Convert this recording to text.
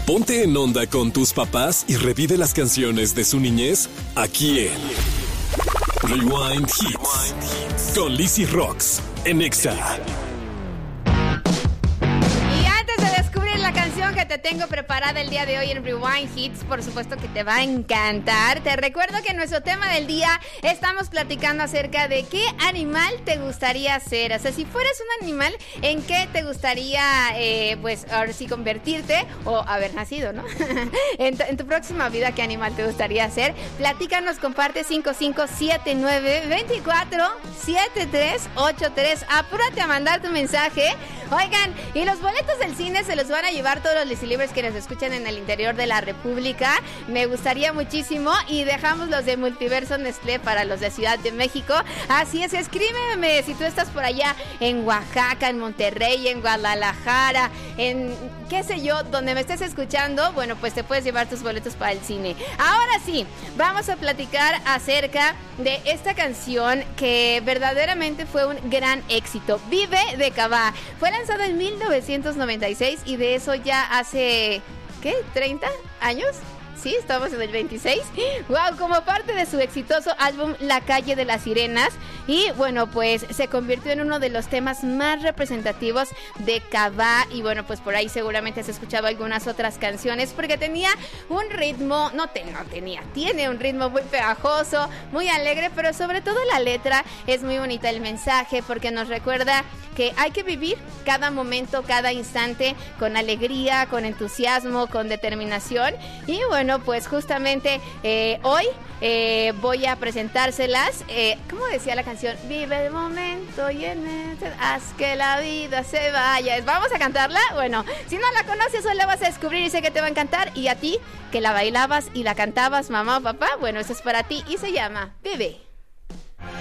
Ponte en onda con tus papás y revive las canciones de su niñez aquí en Rewind Hits con Lizzy Rocks en Exa. Que te tengo preparada el día de hoy en Rewind Hits, por supuesto que te va a encantar. Te recuerdo que en nuestro tema del día estamos platicando acerca de qué animal te gustaría ser. O sea, si fueras un animal, ¿en qué te gustaría, pues, ahora sí convertirte o haber nacido, ¿no? en tu próxima vida, ¿qué animal te gustaría ser? Platícanos, comparte 5579-247383. Apúrate a mandar tu mensaje. Oigan, y los boletos del cine se los van a llevar todos los Lizzy-Libres que nos escuchan en el interior de la República. Me gustaría muchísimo. Y dejamos los de Multiverso Nestlé para los de Ciudad de México. Así es, escríbeme si tú estás por allá en Oaxaca, en Monterrey, en Guadalajara, en qué sé yo, donde me estés escuchando. Bueno, pues te puedes llevar tus boletos para el cine. Ahora sí, vamos a platicar acerca de esta canción que verdaderamente fue un gran éxito. Vive de Cabá. Fue lanzada en 1996 y de eso ya hace, ¿qué? ¿30 años? Sí, estamos en el 26. Wow, como parte de su exitoso álbum La Calle de las Sirenas. Y bueno, pues se convirtió en uno de los temas más representativos de Cabá. Y bueno, pues por ahí seguramente has escuchado algunas otras canciones, porque tenía un ritmo, tiene un ritmo muy pegajoso, muy alegre, pero sobre todo la letra es muy bonita, el mensaje, porque nos recuerda que hay que vivir cada momento, cada instante con alegría, con entusiasmo, con determinación. Y bueno, pues justamente hoy voy a presentárselas. ¿Cómo decía la canción? Vive el momento y haz que la vida se vaya. ¿Vamos a cantarla? Bueno, si no la conoces, hoy la vas a descubrir y sé que te va a encantar. Y a ti, que la bailabas y la cantabas, mamá o papá, bueno, eso es para ti y se llama Bebé.